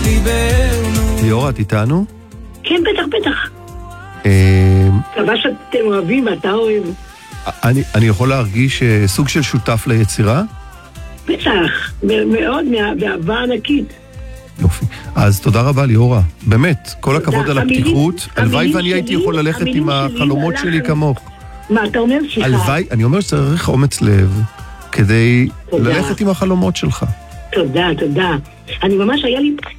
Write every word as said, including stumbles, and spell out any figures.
ליאורה, את איתנו? כן, בטח, בטח. אה, מקווה שאתם אוהבים ואתה אוהב. אני, אני יכול להרגיש אה, סוג של שותף ליצירה? בטח, מאוד, מה- באהבה ענקית. יופי. אז תודה רבה ליאורה. באמת, כל תודה. הכבוד על המילים- הפתיחות. הלוואי המילים ואני הייתי שלי- יכול ללכת המילים עם שלי החלומות והלחן. שלי כמוך. מה אתה אומר? סליחה. הלוואי, אני אומר שצריך אומץ לב כדי תודה. ללכת עם החלומות שלך. תודה, תודה. אני ממש, היה לי